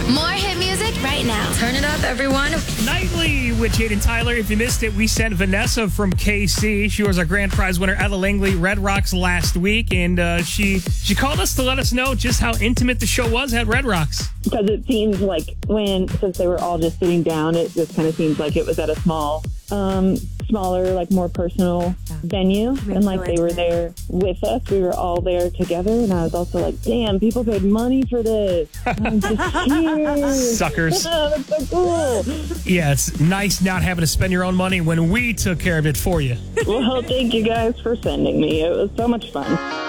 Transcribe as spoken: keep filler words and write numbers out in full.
More hit music right now. Turn it up, everyone. Nightly with Jade and Tyler. If you missed it, we sent Vanessa from K C. She was our grand prize winner, Ella Langley, Red Rocks last week, and uh, she she called us to let us know just how intimate the show was at Red Rocks. Because it seems like when, since they were all just sitting down, it just kind of seems like it was at a small, um, smaller, like more personal venue. And like they were there with us. We were all there together. And I was also like, damn, people paid money for this. I'm just here. Suckers. Oh, that's so cool. Yeah, it's nice not having to spend your own money when we took care of it for you. Well, thank you guys for sending me. It was so much fun.